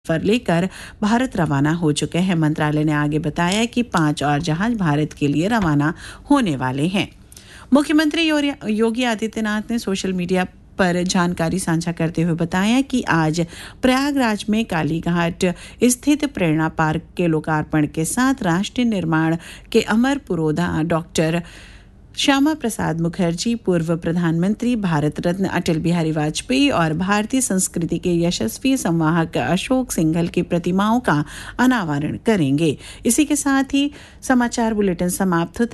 सफर लेकर भारत रवाना हो चुके हैं। मंत्रालय ने आगे बताया कि 5 और जहाज भारत के लिए रवाना होने वाले हैं। मुख्यमंत्री योगी आदित्यनाथ ने सोशल मीडिया पर जानकारी साझा करते हुए बताया कि आज प्रयागराज में कालीघाट स्थित प्रेरणा पार्क के लोकार्पण के साथ राष्ट्र निर्माण के अमर पुरोधा डॉक्टर श्यामा प्रसाद मुखर्जी, पूर्व प्रधानमंत्री भारत रत्न अटल बिहारी वाजपेयी और भारतीय संस्कृति के यशस्वी संवाहक अशोक सिंघल की प्रतिमाओं का अनावरण करेंगे। इसी के साथ ही समाचार बुलेटिन समाप्त होता है।